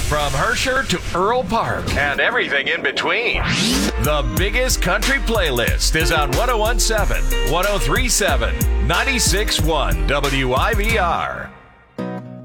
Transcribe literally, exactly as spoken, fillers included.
From Herscher to Earl Park and everything in between. The biggest country playlist is on one oh one point seven, one oh three point seven, ninety-six point one W I V R.